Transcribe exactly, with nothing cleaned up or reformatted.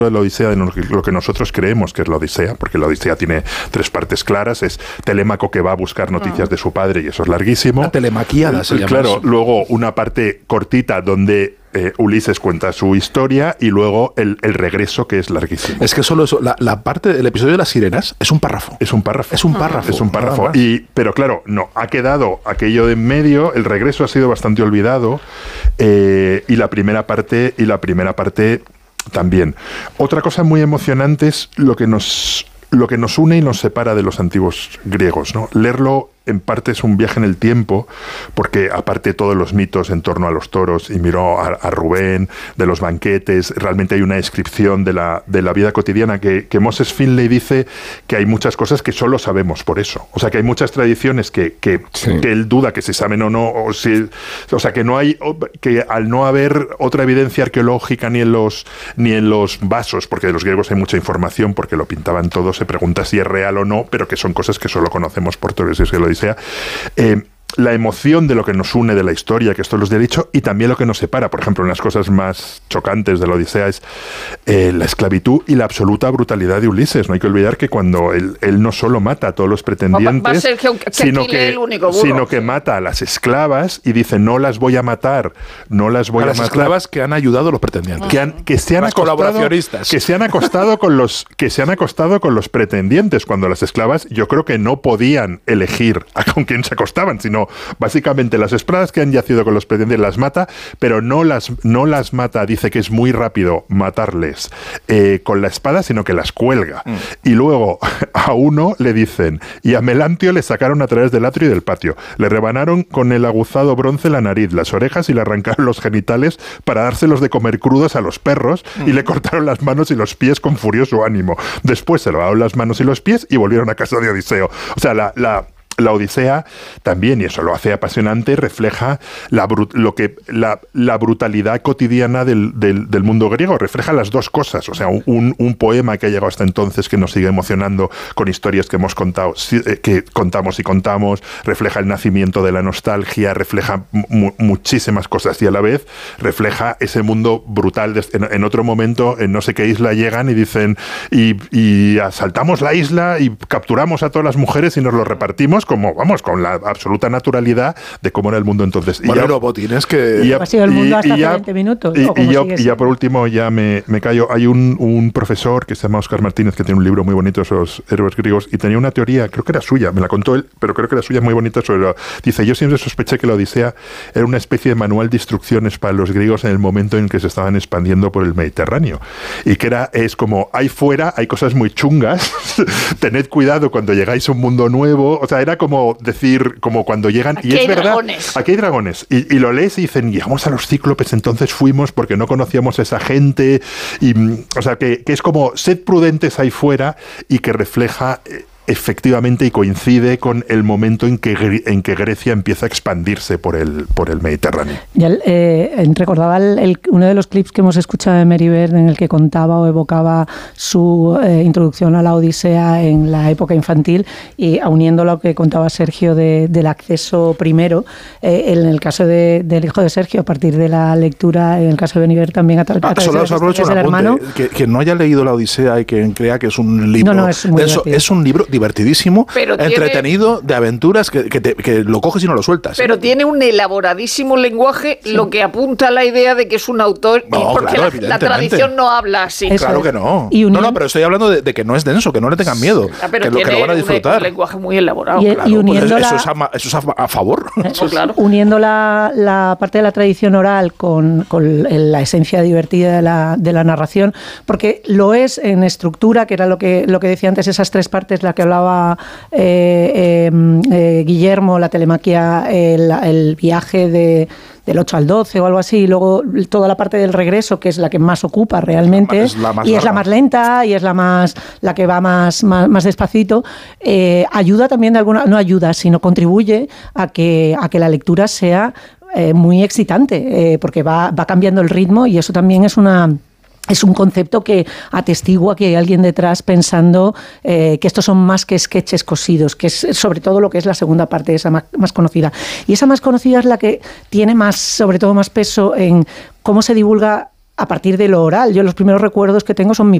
de la Odisea de lo que nosotros creemos que es la Odisea, porque la Odisea tiene tres partes claras, es Telémaco que va a buscar noticias de su padre y eso es larguísimo. La telemaquiada se llama. Claro, eso. luego una parte cortita donde eh, Ulises cuenta su historia y luego el, el regreso que es larguísimo. Es que solo eso, la, la parte del episodio de las sirenas es un párrafo. Es un párrafo. Es un párrafo. Es un párrafo. Y, pero claro, no, ha quedado aquello de en medio, el regreso ha sido bastante olvidado eh, y la primera parte y la primera parte también. Otra cosa muy emocionante es lo que nos, lo que nos une y nos separa de los antiguos griegos, ¿no? Leerlo en parte es un viaje en el tiempo, porque aparte todos los mitos en torno a los toros, y miró a, a Rubén, de los banquetes, realmente hay una descripción de la, de la vida cotidiana que, que Moses Finley dice que hay muchas cosas que solo sabemos por eso. O sea, que hay muchas tradiciones que, que, sí. que él duda que se saben o no, o, si, o sea, que no hay, que al no haber otra evidencia arqueológica ni en los, ni en los vasos, porque de los griegos hay mucha información, porque lo pintaban todo, se pregunta si es real o no, pero que son cosas que solo conocemos por toros y lo Odisea, eh, la emoción de lo que nos une de la historia, que esto los he dicho, y también lo que nos separa. Por ejemplo, una de las cosas más chocantes de la Odisea es eh, la esclavitud y la absoluta brutalidad de Ulises. No hay que olvidar que cuando él, él no solo mata a todos los pretendientes, va a ser que, que sino, que, el único sino que mata a las esclavas y dice, no las voy a matar, no las voy a, a las matar. esclavas que han ayudado a los pretendientes. Que, han, que se han las acostado, colaboracionistas. Que se han acostado con los, que se han acostado con los pretendientes, cuando las esclavas yo creo que no podían elegir a con quién se acostaban, sino básicamente las esclavas que han yacido con los pretendientes las mata, pero no las, no las mata, dice que es muy rápido matarles eh, con la espada, sino que las cuelga. Mm. Y luego a uno le dicen, y a Melantio le sacaron a través del atrio y del patio, le rebanaron con el aguzado bronce la nariz, las orejas y le arrancaron los genitales para dárselos de comer crudos a los perros mm. y le cortaron las manos y los pies con furioso ánimo. Después se lavaron las manos y los pies y volvieron a casa de Odiseo. O sea, la... la La Odisea también, y eso lo hace apasionante, refleja la, lo que, la, la brutalidad cotidiana del, del, del mundo griego, refleja las dos cosas, o sea, un, un poema que ha llegado hasta entonces que nos sigue emocionando con historias que hemos contado, que contamos y contamos, refleja el nacimiento de la nostalgia, refleja mu muchísimas cosas y a la vez refleja ese mundo brutal. De, en, en otro momento, en no sé qué isla llegan y dicen, y, y asaltamos la isla y capturamos a todas las mujeres y nos lo repartimos como, vamos, con la absoluta naturalidad de cómo era el mundo entonces. Bueno, y ya, botines que... Y ya, ha sido el mundo y, hasta y hace ya, veinte minutos. Y, y, yo, y ya por último, ya me, me callo. Hay un, un profesor que se llama Óscar Martínez, que tiene un libro muy bonito sobre los héroes griegos, y tenía una teoría, creo que era suya, me la contó él, pero creo que era suya, muy bonita sobre lo, dice, yo siempre sospeché que la Odisea era una especie de manual de instrucciones para los griegos en el momento en que se estaban expandiendo por el Mediterráneo. Y que era, es como, ahí fuera hay cosas muy chungas, tened cuidado cuando llegáis a un mundo nuevo, o sea, era como decir, como cuando llegan, aquí y es hay verdad, dragones. Aquí hay dragones, y, y lo lees y dicen, llegamos a los cíclopes, entonces fuimos porque no conocíamos a esa gente, y, o sea, que, que es como, sed prudentes ahí fuera, y que refleja eh, efectivamente y coincide con el momento en que, en que Grecia empieza a expandirse por el, por el Mediterráneo. Ya, eh, recordaba el, el, uno de los clips que hemos escuchado de Mary Beard en el que contaba o evocaba su eh, introducción a la Odisea en la época infantil, y uniendo lo que contaba Sergio de, del acceso primero, eh, en el caso de, del hijo de Sergio, a partir de la lectura, en el caso de Mary Beard también a, tra a ah, través solo, de las historias del hermano. Que, que no haya leído la Odisea y que crea que es un libro no, no, es muy denso, es un libro divertidísimo, pero entretenido, tiene, de aventuras, que, que, te, que lo coges y no lo sueltas. Pero ¿eh? tiene un elaboradísimo lenguaje, sí. Lo que apunta a la idea de que es un autor, no, porque claro, la, la tradición no habla así. Eso claro es. que no. Y no, no, pero estoy hablando de, de que no es denso, que no le tengan miedo, ah, pero que, lo, que lo van a disfrutar. Un lenguaje muy elaborado. Y, claro. y uniendo pues eso, la, es a, eso es a, a favor. Eso, claro. Uniendo la, la parte de la tradición oral con, con la esencia divertida de la, de la narración, porque lo es en estructura, que era lo que, lo que decía antes, esas tres partes, la que hablaba eh, eh, eh, Guillermo, la telemaquia, el, el viaje de... del ocho al doce o algo así, y luego toda la parte del regreso, que es la que más ocupa realmente, es la más y larga. es la más lenta, y es la más la que va más, más, más despacito, eh, ayuda también de alguna, no ayuda, sino contribuye a que, a que la lectura sea eh, muy excitante, eh, porque va, va cambiando el ritmo, y eso también es una... Es un concepto que atestigua que hay alguien detrás pensando eh, que estos son más que sketches cosidos, que es sobre todo lo que es la segunda parte, esa más, más conocida. Y esa más conocida es la que tiene más, sobre todo más peso en cómo se divulga a partir de lo oral. Yo los primeros recuerdos que tengo son mi